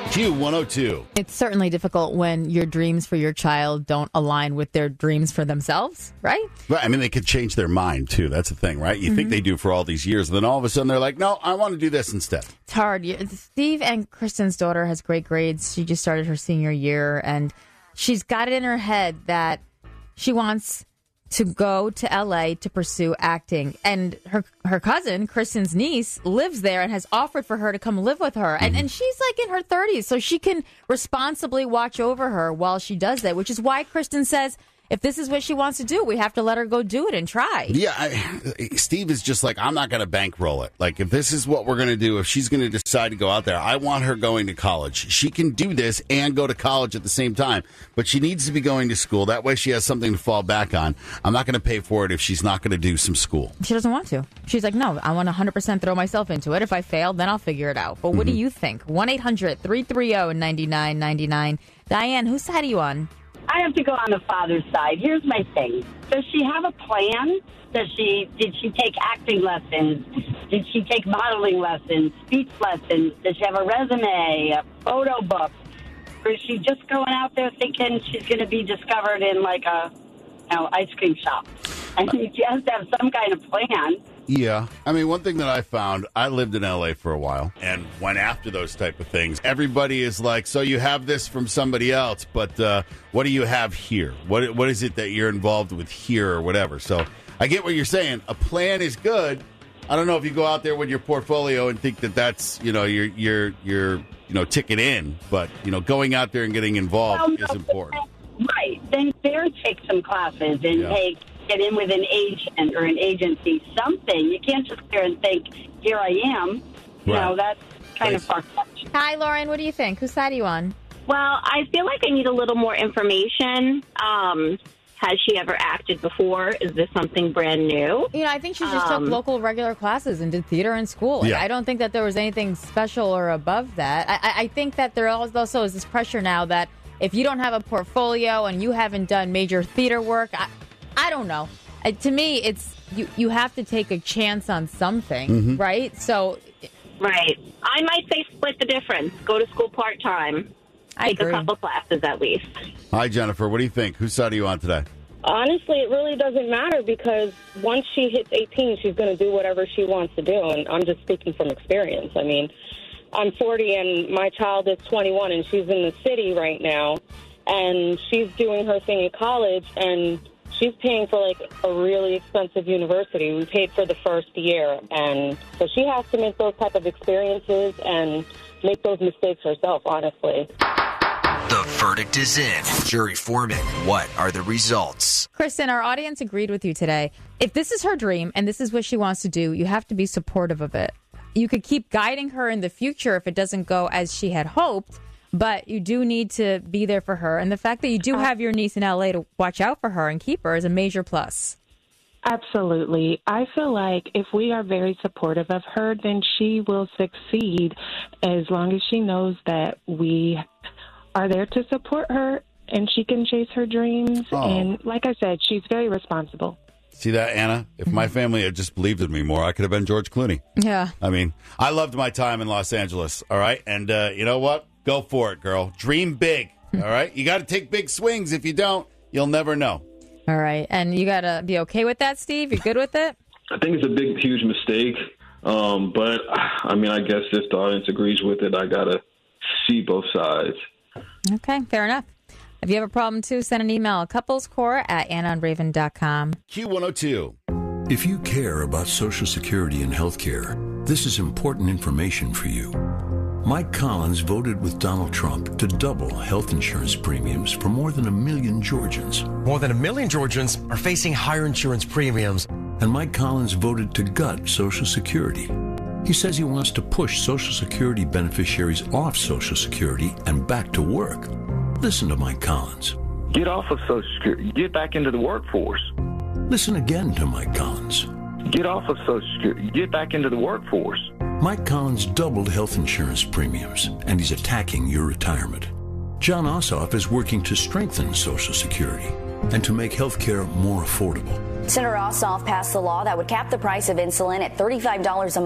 Q102. It's certainly difficult when your dreams for your child don't align with their dreams for themselves, right? Right. I mean, they could change their mind, too. That's the thing, right? You think they do for all these years, and then all of a sudden they're like, no, I want to do this instead. It's hard. Steve and Kristen's daughter has great grades. She just started her senior year, and she's got it in her head that she wants to go to L.A. to pursue acting. And her cousin, Kristen's niece, lives there and has offered for her to come live with her. And she's like in her 30s, so she can responsibly watch over her while she does that, which is why Kristen says, if this is what she wants to do, we have to let her go do it and try. Yeah, Steve is just like, I'm not going to bankroll it. Like, if this is what we're going to do, if she's going to decide to go out there, I want her going to college. She can do this and go to college at the same time, but she needs to be going to school. That way she has something to fall back on. I'm not going to pay for it if she's not going to do some school. She doesn't want to. She's like, no, I want to 100% throw myself into it. If I fail, then I'll figure it out. But what do you think? 1-800-330-9999. Diane, whose side are you on? I have to go on the father's side. Here's my thing. Does she have a plan? Did she take acting lessons? Did she take modeling lessons, speech lessons? Does she have a resume, a photo book? Or is she just going out there thinking she's going to be discovered in like a ice cream shop? I mean, she has to have some kind of plan. Yeah. I mean, one thing that I found, I lived in L.A. for a while and went after those type of things. Everybody is like, so you have this from somebody else, but what do you have here? What is it that you're involved with here or whatever? So I get what you're saying. A plan is good. I don't know if you go out there with your portfolio and think that that's, you're ticket in, but, going out there and getting involved is important. Right. Then take some classes and get in with an agent or an agency, something. You can't just sit there and think, here I am. That's kind of far-fetched. Hi, Lauren. What do you think? Whose side are you on? Well, I feel like I need a little more information. Has she ever acted before? Is this something brand new? I think she just took local regular classes and did theater in school. I don't think that there was anything special or above that. I think that there also is this pressure now that if you don't have a portfolio and you haven't done major theater work, I don't know. To me, it's you have to take a chance on something, right? So, right. I might say split the difference. Go to school part-time. Take a couple classes at least. Hi, Jennifer. What do you think? Whose side are you on today? Honestly, it really doesn't matter because once she hits 18, she's going to do whatever she wants to do. And I'm just speaking from experience. I mean, I'm 40 and my child is 21 and she's in the city right now. And she's doing her thing in college and she's paying for, like, a really expensive university. We paid for the first year. And so she has to make those type of experiences and make those mistakes herself, honestly. The verdict is in. Jury foreman, what are the results? Kristen, our audience agreed with you today. If this is her dream and this is what she wants to do, you have to be supportive of it. You could keep guiding her in the future if it doesn't go as she had hoped, but you do need to be there for her. And the fact that you do have your niece in L.A. to watch out for her and keep her is a major plus. Absolutely. I feel like if we are very supportive of her, then she will succeed as long as she knows that we are there to support her and she can chase her dreams. And like I said, she's very responsible. See that, Anna? If my family had just believed in me more, I could have been George Clooney. Yeah. I mean, I loved my time in Los Angeles, all right? And you know what? Go for it, girl. Dream big, all right? You got to take big swings. If you don't, you'll never know. All right. And you got to be okay with that, Steve? You're good with it? I think it's a big, huge mistake. But, I mean, I guess if the audience agrees with it, I got to see both sides. Okay, fair enough. If you have a problem, too, send an email, couplescore@AnnaandRaven.com. Q102. If you care about Social Security and health care, this is important information for you. Mike Collins voted with Donald Trump to double health insurance premiums for more than 1 million Georgians. More than 1 million Georgians are facing higher insurance premiums. And Mike Collins voted to gut Social Security. He says he wants to push Social Security beneficiaries off Social Security and back to work. Listen to Mike Collins. Get off of Social Security. Get back into the workforce. Listen again to Mike Collins. Get off of Social Security. Get back into the workforce. Mike Collins doubled health insurance premiums, and he's attacking your retirement. John Ossoff is working to strengthen Social Security and to make health care more affordable. Senator Ossoff passed the law that would cap the price of insulin at $35 a month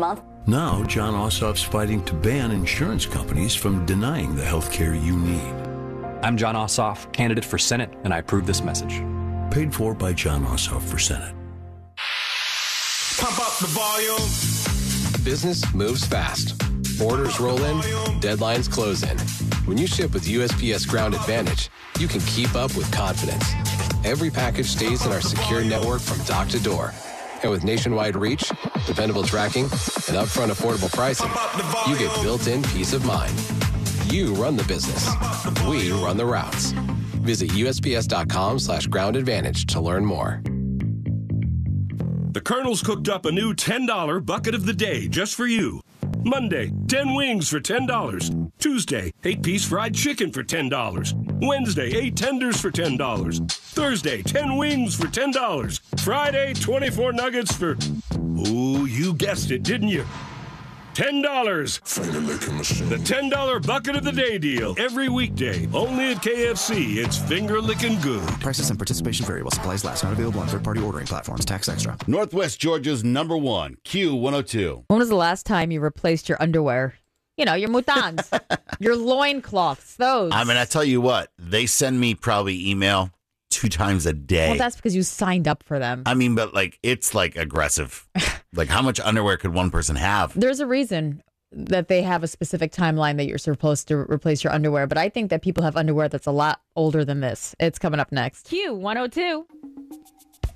Now, John Ossoff's fighting to ban insurance companies from denying the health care you need. I'm John Ossoff, candidate for Senate, and I approve this message. Paid for by John Ossoff for Senate. Pump up the volume. Business moves fast. Orders roll in, deadlines close in. When you ship with USPS Ground Advantage, you can keep up with confidence. Every package stays in our secure network from dock to door. And with nationwide reach, dependable tracking, and upfront affordable pricing, you get built-in peace of mind. You run the business. We run the routes. Visit USPS.com/Ground Advantage to learn more. The Colonel's cooked up a new $10 bucket of the day just for you. Monday, 10 wings for $10. Tuesday, 8-piece fried chicken for $10. Wednesday, 8 tenders for $10. Thursday, 10 wings for $10. Friday, 24 nuggets for... Oh, you guessed it, didn't you? $10. The $10 bucket of the day deal. Every weekday. Only at KFC. It's finger-licking good. Prices and participation vary while supplies last. Not available on third-party ordering platforms. Tax extra. Northwest Georgia's number one, Q102. When was the last time you replaced your underwear? You know, your mutans, your loincloths, those. I mean, I tell you what, they send me probably email 2 times a day. Well, that's because you signed up for them. I mean, but like, it's like aggressive. Like, how much underwear could one person have? There's a reason that they have a specific timeline that you're supposed to replace your underwear. But I think that people have underwear that's a lot older than this. It's coming up next. Q102.